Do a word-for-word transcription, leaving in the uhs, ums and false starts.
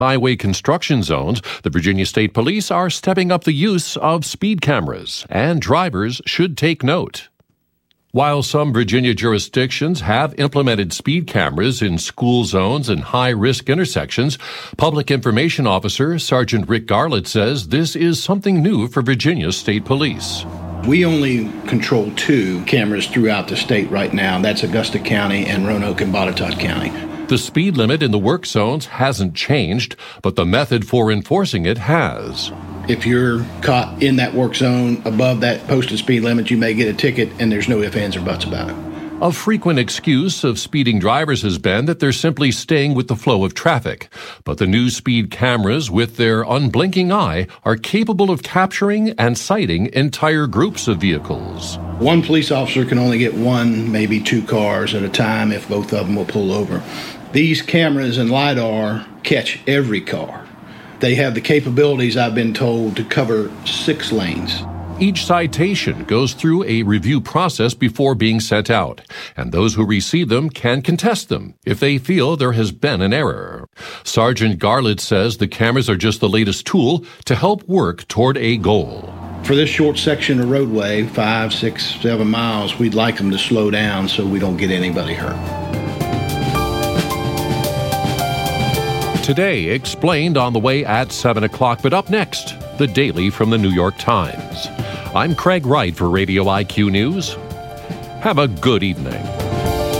highway construction zones, the Virginia State Police are stepping up the use of speed cameras, and drivers should take note. While some Virginia jurisdictions have implemented speed cameras in school zones and high-risk intersections, Public Information Officer Sergeant Rick Garlett says this is something new for Virginia State Police. We only control two cameras throughout the state right now. That's Augusta County and Roanoke and Botetourt County. The speed limit in the work zones hasn't changed, but the method for enforcing it has. If you're caught in that work zone above that posted speed limit, you may get a ticket, and there's no ifs, ands, or buts about it. A frequent excuse of speeding drivers has been that they're simply staying with the flow of traffic. But the new speed cameras, with their unblinking eye, are capable of capturing and citing entire groups of vehicles. One police officer can only get one, maybe two cars at a time if both of them will pull over. These cameras and LiDAR catch every car. They have the capabilities, I've been told, to cover six lanes. Each citation goes through a review process before being sent out, and those who receive them can contest them if they feel there has been an error. Sergeant Garlett says the cameras are just the latest tool to help work toward a goal. For this short section of roadway, five, six, seven miles, we'd like them to slow down so we don't get anybody hurt. Today, explained on the way at seven o'clock, but up next, the Daily from the New York Times. I'm Craig Wright for Radio I Q News. Have a good evening.